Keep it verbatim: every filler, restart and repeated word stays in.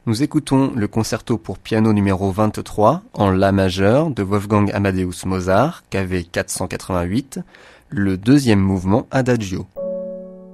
Nous écoutons le concerto pour piano numéro vingt-trois en La majeur de Wolfgang Amadeus Mozart, K V quatre cent quatre-vingt-huit, le deuxième mouvement Adagio.